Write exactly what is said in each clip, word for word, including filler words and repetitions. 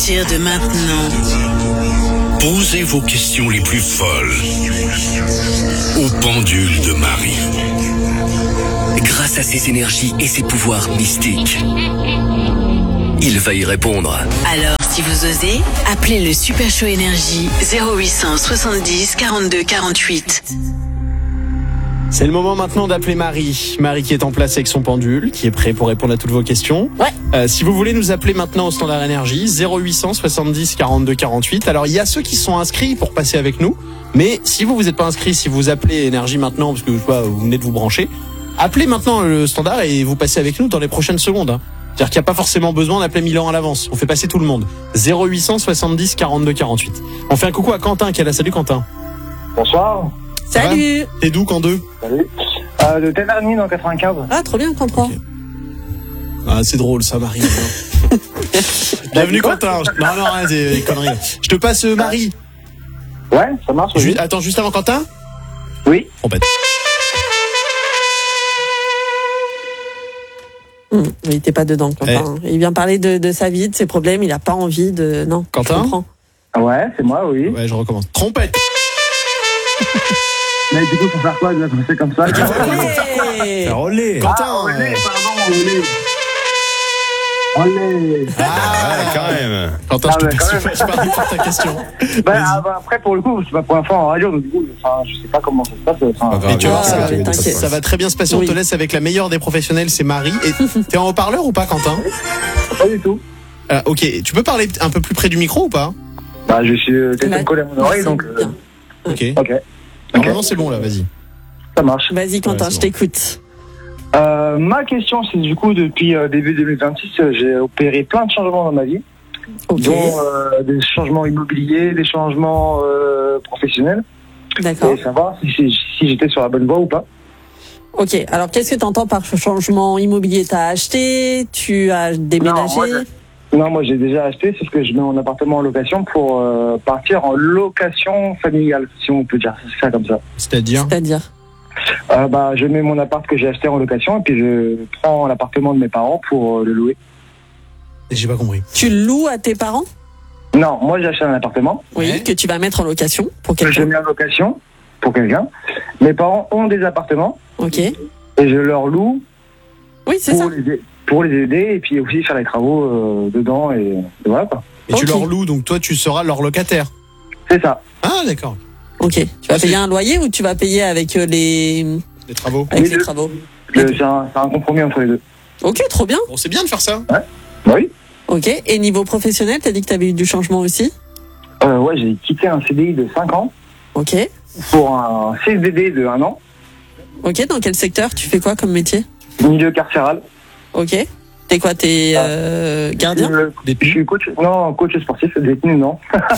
partir de maintenant. Posez vos questions les plus folles au pendule de Marie. Grâce à ses énergies et ses pouvoirs mystiques, il va y répondre. Alors, si vous osez, appelez le Super Show Énergie zéro huit cent soixante-dix quarante-deux quarante-huit. C'est le moment maintenant d'appeler Marie. Marie qui est en place avec son pendule, qui est prêt pour répondre à toutes vos questions. Ouais. Euh, si vous voulez nous appeler maintenant au standard énergie, zéro huit cent soixante-dix quarante-deux quarante-huit. Alors il y a ceux qui sont inscrits pour passer avec nous, mais si vous vous êtes pas inscrit, si vous appelez énergie maintenant, parce que je sais pas, vous venez de vous brancher, appelez maintenant le standard et vous passez avec nous dans les prochaines secondes. Hein. C'est-à-dire qu'il n'y a pas forcément besoin d'appeler mille ans à l'avance. On fait passer tout le monde. zéro huit cent soixante-dix quarante-deux quarante-huit. On fait un coucou à Quentin qui est là. Salut Quentin. Bonsoir. Salut. T'es d'où quand deux? Salut. Euh, de Taverny dans quatre-vingt-quinze. Ah, trop bien, Quentin. Okay. Ah, c'est drôle, ça, Marie. Bienvenue, Quentin. Non, non, hein, c'est des conneries. Je te passe euh, Marie. Ouais, ça marche. Ju- Attends, juste avant Quentin. Oui. Trompette. Mmh, il était pas dedans, Quentin. Eh. Il vient parler de, de sa vie, de ses problèmes. Il a pas envie de. Non. Quentin. Ouais, c'est moi, oui. Ouais, je recommence. Trompette. Mais du coup, faut faire quoi de passer comme ça? Faire relais. Quentin. Ah, relais, pardon, relais. Relais. Ah, ouais, quand même. Quentin, Ah, je ouais, te quand passe pas pour ta question. Bah, ah, bah, après, pour le coup, c'est ma première fois en radio, donc du coup, enfin, je sais pas comment ça se passe. Enfin, Mais tu vas voir, Ah, ça, va, ouais, ça, ça va très bien se passer. Oui. On te laisse avec la meilleure des professionnels, c'est Marie. Et t'es en haut-parleur ou pas, Quentin? pas du tout. euh, Ok, tu peux parler un peu plus près du micro ou pas? Bah, je suis euh, peut-être Là, collé à mon oreille, donc. Euh, Ok. ok. Normalement, c'est bon là, vas-y. Ça marche. Vas-y, Quentin, Ouais, je c'est t'écoute. Euh, ma question, c'est du coup, depuis euh, début deux mille vingt-six, euh, j'ai opéré plein de changements dans ma vie, Ok. dont euh, des changements immobiliers, des changements euh, professionnels, D'accord. et savoir si, si, si j'étais sur la bonne voie ou pas. Ok. Alors, qu'est-ce que tu entends par changement immobilier? T'as acheté? Tu as déménagé? Non, moi, je- Non, moi j'ai déjà acheté, c'est ce que je mets mon appartement en location pour euh, partir en location familiale, si on peut dire ça comme ça. C'est-à-dire? C'est-à-dire? Euh, bah, je mets mon appart que j'ai acheté en location et puis je prends l'appartement de mes parents pour euh, le louer. J'ai pas compris. Tu loues à tes parents? Non, moi j'ai acheté un appartement Oui. Ouais. Que tu vas mettre en location pour que je quelqu'un? mets en location pour quelqu'un. Mes parents ont des appartements Ok. et je leur loue Oui, c'est ça. pour les, pour les aider et puis aussi faire les travaux euh, dedans et, et voilà quoi. Et tu Ok. leur loues, donc toi, tu seras leur locataire. C'est ça. Ah, d'accord. Ok. Tu vas Ah, c'est- payer un loyer ou tu vas payer avec euh, les, Les travaux. avec Les les deux. travaux? Le- C'est un, c'est un compromis entre les deux. Ok, trop bien. Bon, c'est bien de faire ça. Bah oui. Ok. Et niveau professionnel, t'as dit que t'avais eu du changement aussi? Euh, ouais, j'ai quitté un C D I de cinq ans Ok. pour un C D D de un an, Ok. Dans quel secteur? Tu fais quoi comme métier? milieu carcéral. Ok. T'es quoi? T'es euh, gardien? Je, je Détenu. suis coach, non, coach sportif, détenu, non.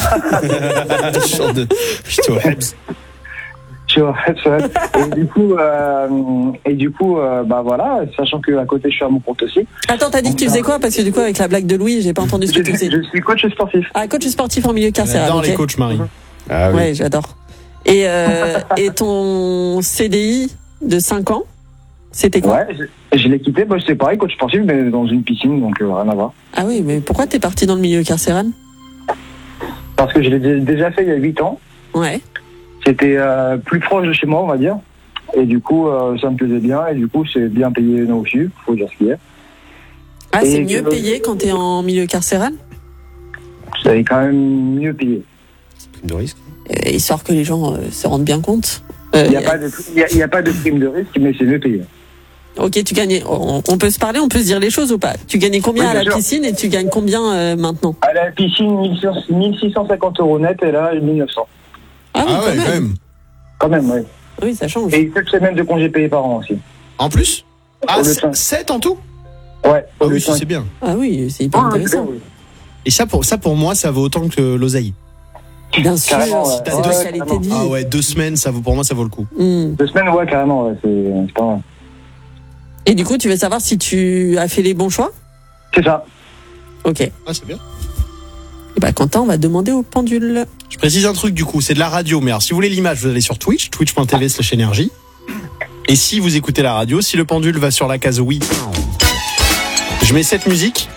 Genre de- J'étais au Hebs. Je suis au F S. Et du coup, euh, et du coup, euh, bah voilà, sachant que à côté je suis à mon compte aussi. Attends, t'as dit que tu faisais quoi? Parce que du coup, avec la blague de Louis, j'ai pas entendu ce que Je, tu faisais. je suis coach sportif. Ah, coach sportif en milieu carcéral. J'adore ok. les coachs, Marie. Ah oui. Ouais, j'adore. Et, euh, et ton C D I de cinq ans, c'était quoi? Ouais, je, je l'ai quitté, bah, c'est pareil, coach sportif, mais dans une piscine, donc euh, rien à voir. Ah oui, mais pourquoi t'es parti dans le milieu carcéral? Parce que je l'ai dé- déjà fait il y a huit ans. Ouais. C'était euh, plus proche de chez moi, on va dire. Et du coup, euh, ça me plaisait bien. Et du coup, c'est bien payé là aussi, faut dire ce qu'il y a. Ah, c'est Et mieux que- payé quand t'es en milieu carcéral? C'est quand même mieux payé. Prime de risque. Euh, Histoire que les gens euh, se rendent bien compte. Euh, Il n'y a, y a- pas de- il y a- il y a pas de prime de risque, mais c'est mieux payé. Ok, tu gagnais. On, on peut se parler, on peut se dire les choses ou pas? Tu gagnais combien Oui, à bien la sûr. piscine et tu gagnes combien euh, maintenant? À la piscine, mille six cent cinquante euros net, et là, mille neuf cents. Ah oui, Ah quand, ouais, même. quand même. Quand même, oui. Oui, ça change. Et sept semaines de congés payés par an aussi. En plus? Ah, Au lieu de cinq. sept en tout? Ouais, Ah au lieu oui, de ça, cinq. c'est bien. Ah oui, c'est hyper Ah, c'est intéressant. bien, oui. Et ça pour, ça, pour moi, ça vaut autant que l'oseille. Bien sûr, Carrément, ouais. c'est de Ouais, la qualité carrément. de vie. Ah ouais, deux semaines, ça vaut, pour moi, ça vaut le coup. Hmm. Deux semaines, ouais, carrément, ouais, c'est c'est pas mal. Et du coup, tu veux savoir si tu as fait les bons choix? C'est ça. Ok. Et Ah, c'est bien. bah, Quentin, on va demander au pendule. Je précise un truc du coup, c'est de la radio, mais alors si vous voulez l'image, vous allez sur Twitch, twitch point t v slash énergie. Et si vous écoutez la radio, si le pendule va sur la case oui, je mets cette musique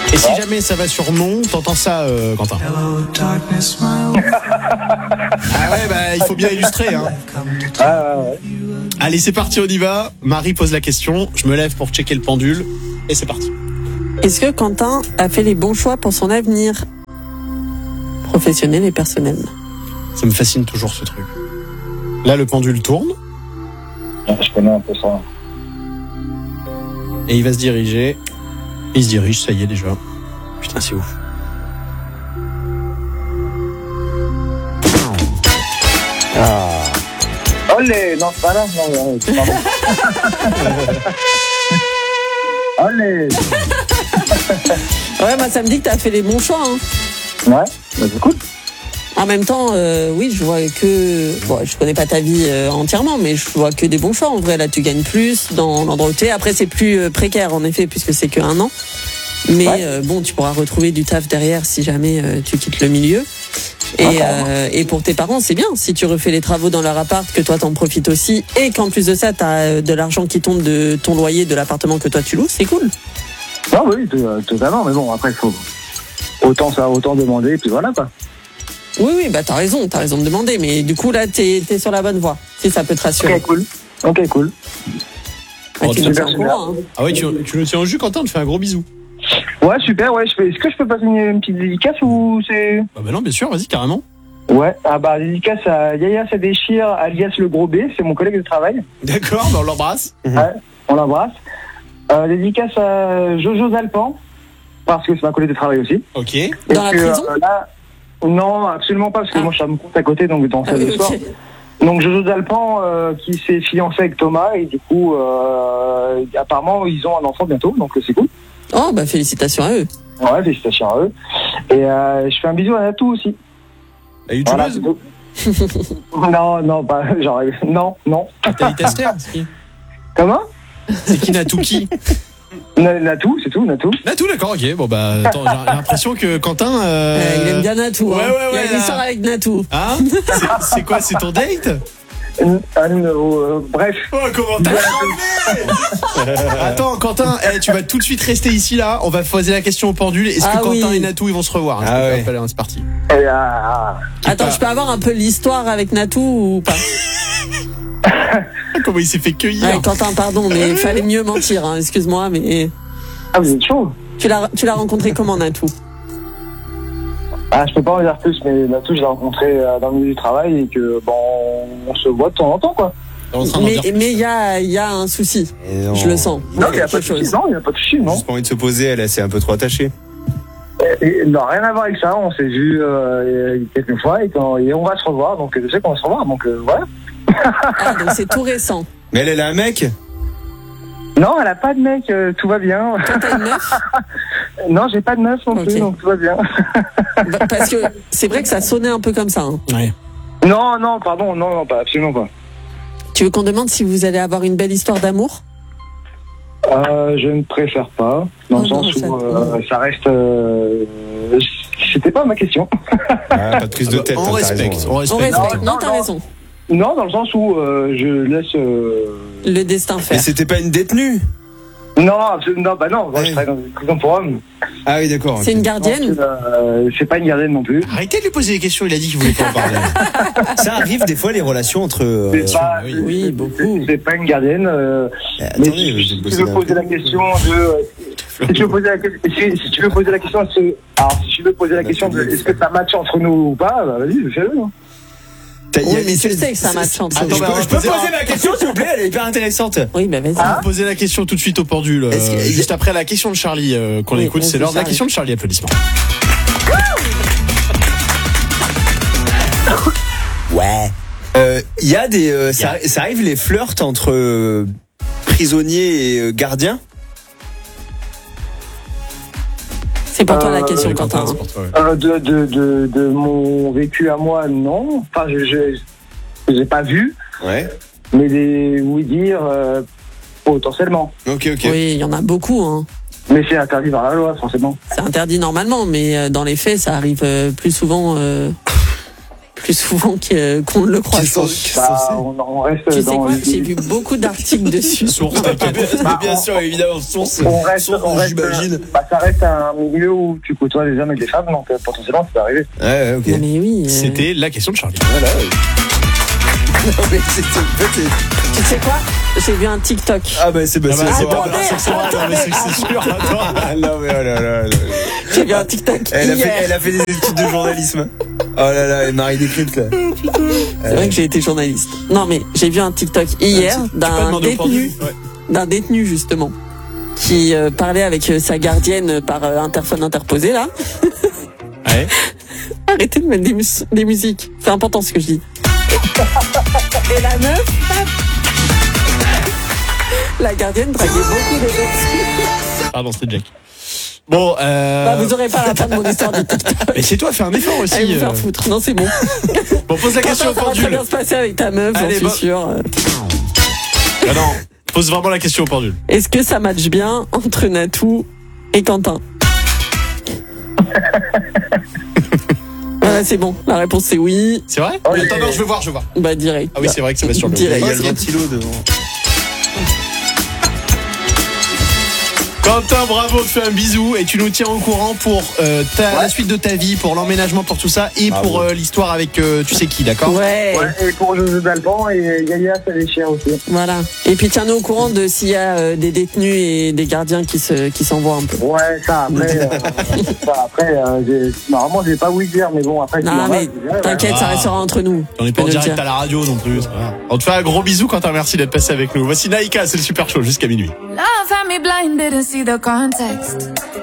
Et si jamais ça va sur non, t'entends ça, euh, Quentin. Ah ouais, bah il faut bien illustrer. Hein. Ah, ouais, ouais. Allez, c'est parti, on y va. Marie pose la question. Je me lève pour checker le pendule. Et c'est parti. Est-ce que Quentin a fait les bons choix pour son avenir professionnel et personnel? Ça me fascine toujours ce truc. Là, le pendule tourne. Je connais un peu ça. Et il va se diriger. Il se dirige, ça y est déjà. Putain, c'est ouf. Ah. Olé, non, c'est pas là, non, non, c'est pas bon. Olé. Ouais, moi ça me dit que t'as fait les bons choix. Hein. Ouais, bah, c'est cool. En même temps, euh, oui, je vois que... Bon, je connais pas ta vie euh, entièrement, mais je vois que des bons choix. En vrai, là, tu gagnes plus dans l'endroit où tu es. Après, c'est plus euh, précaire, en effet, puisque c'est que un an. Mais Ouais. euh, bon, tu pourras retrouver du taf derrière si jamais euh, tu quittes le milieu. Et, euh, et pour tes parents, c'est bien. Si tu refais les travaux dans leur appart, que toi, t'en profites aussi. Et qu'en plus de ça, t'as de l'argent qui tombe de ton loyer de l'appartement que toi, tu loues. C'est cool. Ah oui, totalement, mais bon, après, il faut autant ça, autant demander, et puis voilà, quoi. Oui, oui, bah t'as raison. T'as raison de demander. Mais du coup, là, t'es, t'es sur la bonne voie. Si ça peut te rassurer. Ok, cool. Ok, cool. Bah, tu nous tiens au super, courant, hein. Ah ouais, tu, tu nous tiens au jus, Quentin, on te fait un gros bisou. Ouais, super, ouais, je fais... est-ce que je peux passer une, une petite dédicace ou c'est... Ah bah non, bien sûr, vas-y, carrément. Ouais, ah bah, dédicace à Yaya Ça Déchire, alias le gros B, c'est mon collègue de travail. D'accord, bah on l'embrasse. Ouais, on l'embrasse. Euh, dédicace à Jojo Zalpan, parce que c'est ma collègue de travail aussi. Ok. Dans la que, prison euh, là, non, absolument pas, parce que Ah. moi je suis à mon compte à côté, donc dans Ah salle oui, de soir. ok. Donc Jojo Zalpan euh, qui s'est fiancé avec Thomas, et du coup, euh, apparemment, ils ont un enfant bientôt, donc c'est cool. Oh, bah félicitations à eux. Ouais, félicitations à eux. Et euh, je fais un bisou à Natou aussi. La Voilà, youtubeuse c'est tout. Non, non, pas, genre, non, non. Nathalie Tester, c'est qui Comment? C'est qui Natou qui Na- Natou, c'est tout, Natou. Natou, d'accord, ok. Bon bah, attends, j'ai l'impression que Quentin... Euh... Euh, il aime bien Natou. Ouais, hein. ouais, ouais, Il y a là. une histoire avec Natou. Hein c'est, c'est quoi, c'est ton date Euh, euh, bref. Oh, comment t'as changé Attends, Quentin, eh, tu vas tout de suite rester ici, là. On va poser la question au pendule. Est-ce Ah que Quentin oui. et Natou, ils vont se revoir? Ah ouais. Allez, c'est parti. Et, ah, Attends, pas- je peux avoir un peu l'histoire avec Natou ou pas? Comment il s'est fait cueillir? Ouais, Quentin, pardon, mais il fallait mieux mentir. Hein, excuse-moi, mais ah, vous êtes chaud. tu l'as, tu l'as rencontré comment, Natou? Ah, je peux pas en dire plus, mais Natou, je l'ai rencontré euh, dans le milieu du travail et que, bon, on se voit de temps en temps, quoi. T'es en train d'en Mais dire plus. mais il y a, il y a un souci. Et non. Je le sens. Non, il n'y a quelque pas de souci, chose. non, il n'y a pas de souci, non. Juste pas envie de se poser, elle, elle s'est un peu trop attachée. Et, et, non, rien à voir avec ça, on s'est vu euh, quelques fois et, quand, et on va se revoir, donc je sais qu'on va se revoir, donc euh, voilà. Ah, donc c'est tout récent. Mais elle, elle a un mec. Non, elle a pas de mec, euh, tout va bien. Toi, t'as une meuf? Non, j'ai pas de meuf non Ok. plus, donc tout va bien. Bah, parce que c'est vrai que ça sonnait un peu comme ça. Hein. Ouais. Non, non, pardon, non, non, pas, absolument pas. Tu veux qu'on demande si vous allez avoir une belle histoire d'amour? Euh, je ne préfère pas, dans Oh le sens non, où ça- euh, ça reste... Euh, c'était pas ma question. Ah, pas de prise de tête. on hein, t'as respecte, raison. on On respecte. respecte. Non, Non, t'as non. raison. Non, dans le sens où euh, je laisse... Euh... Le destin Mais faire. c'était pas une détenue. Non, absolument, non, bah non, moi, Ouais. je travaille dans une prison pour hommes. Ah oui, d'accord. C'est ok. une Non, gardienne? c'est, euh, c'est pas une gardienne non plus. Arrêtez de lui poser des questions, il a dit qu'il voulait pas en parler. Ça arrive des fois les relations entre. euh, C'est pas, oui. c'est- Oui, c'est- beaucoup. C'est pas une gardienne. Euh, eh, mais attendez, si, je vais si me tu poser veux un poser peu. la question de... Si tu veux poser la, si, si tu veux poser la question, c'est- alors si tu veux poser la question de est-ce que ça match entre nous ou pas, bah vas-y, fais-le. hein. T'as- y a- Oui, mais tu c'est- sais que ça c'est- match entre Attends, nous. je bah, peux, on va je peux poser- poser ma question, s'il vous plaît, elle est hyper intéressante. Oui, bah vas-y. On va poser la question tout de suite au pendule. euh, Est-ce qu'il y a- juste après la question de Charlie euh, qu'on Oui, écoute. vas-y, C'est l'heure de la Charlie. question de Charlie. Applaudissements. Ouais. Euh, Il y a des. euh, ça, ça arrive les flirts entre euh, prisonniers et euh, gardiens. C'est pour toi la Euh, question, Quentin, Quentin. c'est pour toi, ouais. Euh, de, de, de, de mon vécu à moi, non. Enfin, je je- j'ai pas vu, Ouais. mais des oui dire euh, potentiellement. Ok, ok. Oui, il y en a beaucoup. Hein. Mais c'est interdit par la loi, forcément. C'est interdit normalement, mais euh, dans les faits, ça arrive euh, plus souvent, euh, plus plus souvent que- qu'on ne le croit. Qui je sont- pense. qui sont- Bah, on, on reste Tu sais dans quoi, les- j'ai vu beaucoup d'articles dessus. Source, t'inquiète. Mais bien sûr, évidemment, source. on reste, source, on reste, j'imagine. bah, ça reste un milieu où tu côtoies les hommes et les femmes, donc euh, potentiellement ça peut arriver. Ouais, ouais, ok. Non, mais oui. euh, C'était la question de Charlie. Voilà. Non, mais c'est, en fait, c'est- Tu sais quoi, j'ai vu un TikTok. Ah, bah, c'est, bah, Ah c'est, bah, c'est c'est vrai. vrai, c'est que c'est vrai, non, mais c'est que c'est sûr. Attends. Ah, non, mais oh là là là. J'ai vu un TikTok Elle a, fait, hier. elle a fait des études de journalisme. Oh là là, et Marie Décrypte, là. C'est vrai que j'ai été journaliste. Non, mais j'ai vu un TikTok hier Tu peux pas d'un demander au détenu, pendu. Ouais. d'un détenu justement, qui euh, parlait avec euh, sa gardienne par euh, interphone interposé là. Ouais. Arrêtez de mettre des, mus- des musiques. C'est important ce que je dis. Et la meuf, hop. La gardienne draguait beaucoup de détenus. Pardon, c'était Jack. Bon, euh... Bah, vous aurez pas la fin de mon histoire du TikTok. mais c'est toi, fais un effort aussi. Allez vous faire euh. foutre. Non, c'est bon. Bon, pose la question au Ça va très pendule. bien se passer avec ta meuf, j'en Allez, suis bon. sûr. Ah non, pose vraiment la question au pendule. Est-ce que ça matche bien entre Natou et Quentin? Voilà, c'est bon. La réponse c'est oui. C'est vrai? Oh, Attends, yeah. non, je veux voir, je veux voir. Bah direct. Ah oui, c'est vrai que ça va sur le Direct. Il y a le ventilo devant. Quentin, bravo, te fais un bisou et tu nous tiens au courant pour euh, ta, la suite de ta vie, pour l'emménagement, pour tout ça et Bravo. pour euh, l'histoire avec euh, tu sais qui, d'accord? Ouais. Ouais, et pour José Dalpan et Yaya Saléchia aussi. Voilà. Et puis tiens-nous au courant de s'il y a euh, des détenus et des gardiens qui se qui s'envoient un peu. Ouais, ça après, euh, ça après, euh, j'ai- normalement j'ai pas oui dire, mais bon après. s'il y Non en a, mais je dirais, ouais. t'inquiète, ça Ah. restera entre nous. On est Tu pas peux en nous le direct dire. à la radio non plus. ça va. On te fait un gros bisou, Quentin, merci d'être passé avec nous. Voici Naïka, c'est le super show jusqu'à minuit. Love had me blinded and see the context.